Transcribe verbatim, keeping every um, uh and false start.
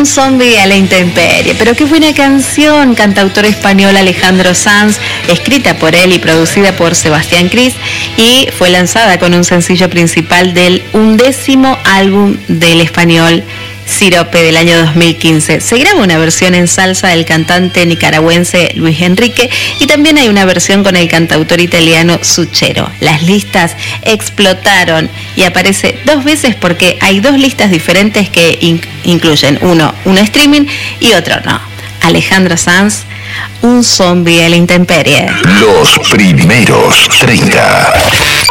Un zombie a la intemperie. Pero qué buena canción, cantautor español Alejandro Sanz, escrita por él y producida por Sebastián Cris, y fue lanzada con un sencillo principal del undécimo álbum del español Sirope del año dos mil quince. Se graba una versión en salsa del cantante nicaragüense Luis Enrique y también hay una versión con el cantautor italiano Zucchero. Las listas explotaron y aparece dos veces porque hay dos listas diferentes que inc- incluyen uno, uno streaming y otro no. Alejandro Sanz, un zombie a la intemperie. Los primeros treinta.